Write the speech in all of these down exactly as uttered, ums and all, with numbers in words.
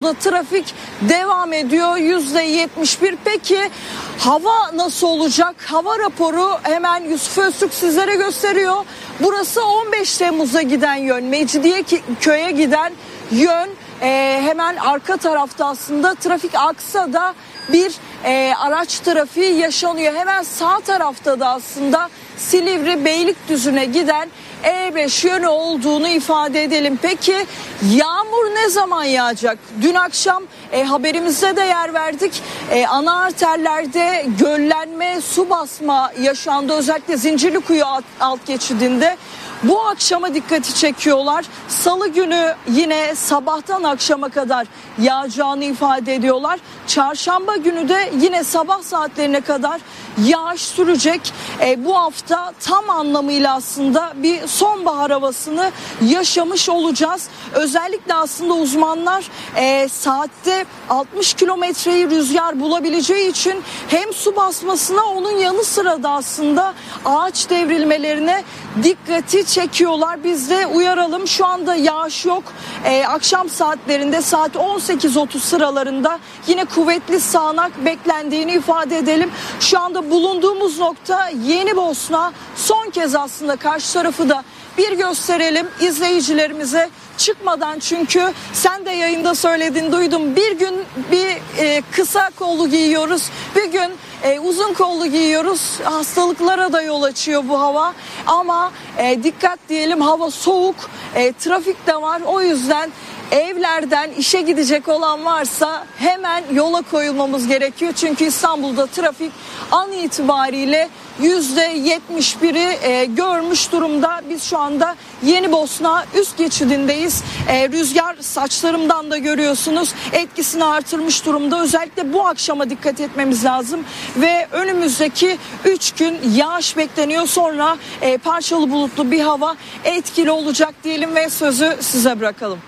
Trafik devam ediyor yüzde yetmiş bir. Peki hava nasıl olacak? Hava raporu hemen Yusuf Öztürk sizlere gösteriyor. Burası on beş Temmuz'a giden yön, Mecidiyeköy'e giden yön. Ee, hemen arka tarafta aslında trafik aksa da bir e, araç trafiği yaşanıyor. Hemen sağ tarafta da aslında Silivri Beylikdüzü'ne giden E beş yönü olduğunu ifade edelim. Peki yağmur ne zaman yağacak? Dün akşam e, haberimizde de yer verdik. E, ana arterlerde göllenme, su basma yaşandı. Özellikle Zincirlikuyu alt, alt geçidinde. Bu akşama dikkati çekiyorlar. Salı günü yine sabahtan akşama kadar yağacağını ifade ediyorlar. Çarşamba günü de yine sabah saatlerine kadar yağış sürecek. E, bu hafta tam anlamıyla aslında bir sonbahar havasını yaşamış olacağız. Özellikle aslında uzmanlar e, saatte altmış kilometreyi rüzgar bulabileceği için hem su basmasına, onun yanı sıra da aslında ağaç devrilmelerine dikkati çekiyorlar. Biz de uyaralım, şu anda yağış yok. E, akşam saatlerinde saat on sekiz otuz sıralarında yine kuvvetli sağanak beklendiğini ifade edelim. Şu anda bulunduğumuz nokta Yenibosna. Son kez aslında karşı tarafı da bir gösterelim izleyicilerimize çıkmadan, çünkü sen de yayında söyledin, duydum. Bir gün bir e, kısa kollu giyiyoruz, bir gün e, uzun kollu giyiyoruz. Hastalıklara da yol açıyor bu hava. Ama e, dikkat diyelim, hava soğuk, e, trafik de var. O yüzden evlerden işe gidecek olan varsa hemen yola koyulmamız gerekiyor. Çünkü İstanbul'da trafik an itibariyle yüzde yetmiş biri e, görmüş durumda. Biz şu anda Yenibosna üst geçidindeyiz. E, rüzgar saçlarımdan da görüyorsunuz, etkisini artırmış durumda. Özellikle bu akşama dikkat etmemiz lazım. Ve önümüzdeki üç gün yağış bekleniyor. Sonra e, parçalı bulutlu bir hava etkili olacak diyelim ve sözü size bırakalım.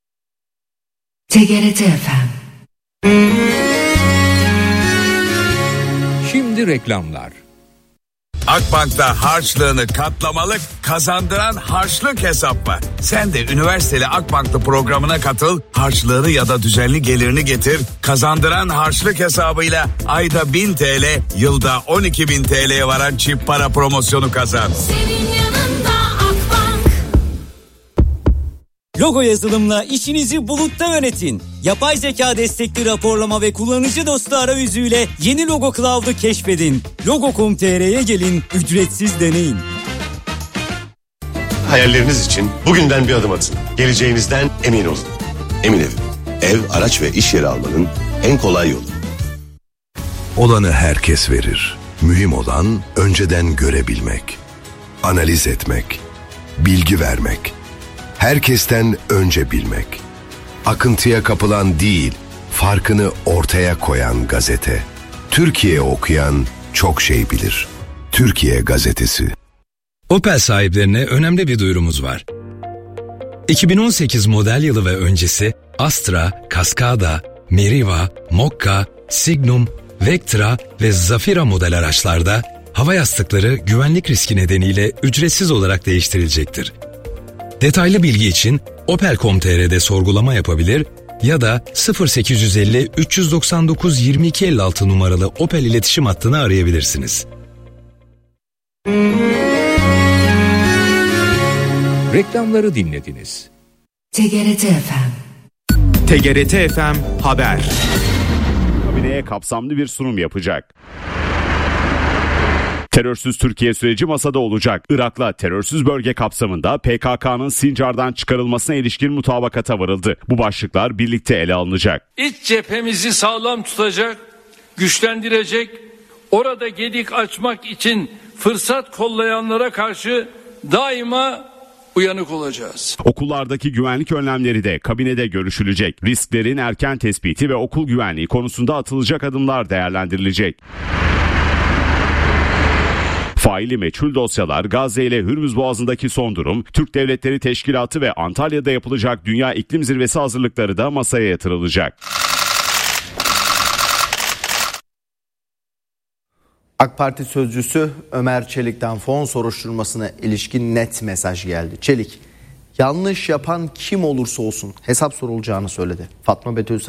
T G R T F M. Şimdi reklamlar. Akbank'ta harçlığını katlamalık, kazandıran harçlık hesap var. Sen de üniversiteli Akbank'lı programına katıl, harçlığını ya da düzenli gelirini getir, kazandıran harçlık hesabıyla ayda bin T L, yılda on iki bin T L'ye varan çift para promosyonu kazan. Senin yanında Akbank. Logo yazılımla işinizi bulutta yönetin. Yapay zeka destekli raporlama ve kullanıcı dostu arayüzüyle yeni Logo Cloud'u keşfedin. logo nokta com nokta t r'ye gelin, ücretsiz deneyin. Hayalleriniz için bugünden bir adım atın. Geleceğinizden emin olun. Emin Ev. Ev, araç ve iş yeri almanın en kolay yolu. Olanı herkes verir. Mühim olan önceden görebilmek, analiz etmek, bilgi vermek, herkesten önce bilmek. Akıntıya kapılan değil, farkını ortaya koyan gazete. Türkiye okuyan çok şey bilir. Türkiye Gazetesi. Opel sahiplerine önemli bir duyurumuz var. iki bin on sekiz model yılı ve öncesi Astra, Cascada, Meriva, Mokka, Signum, Vectra ve Zafira model araçlarda hava yastıkları güvenlik riski nedeniyle ücretsiz olarak değiştirilecektir. Detaylı bilgi için opel nokta com nokta t r'de sorgulama yapabilir ya da sıfır sekiz yüz elli üç doksan dokuz yirmi iki elli altı numaralı Opel iletişim hattını arayabilirsiniz. Reklamları dinlediniz. T G R T F M. T G R T F M Haber. Kabineye kapsamlı bir sunum yapacak. Terörsüz Türkiye süreci masada olacak. Irak'la terörsüz bölge kapsamında P K K'nın Sincar'dan çıkarılmasına ilişkin mutabakata varıldı. Bu başlıklar birlikte ele alınacak. İç cephemizi sağlam tutacak, güçlendirecek, orada gedik açmak için fırsat kollayanlara karşı daima uyanık olacağız. Okullardaki güvenlik önlemleri de kabinede görüşülecek. Risklerin erken tespiti ve okul güvenliği konusunda atılacak adımlar değerlendirilecek. Faili meçhul dosyalar, Gazze ile Hürmüz Boğazı'ndaki son durum, Türk Devletleri Teşkilatı ve Antalya'da yapılacak Dünya İklim Zirvesi hazırlıkları da masaya yatırılacak. AK Parti sözcüsü Ömer Çelik'ten fon soruşturmasına ilişkin net mesaj geldi. Çelik, yanlış yapan kim olursa olsun hesap sorulacağını söyledi. Fatma Betül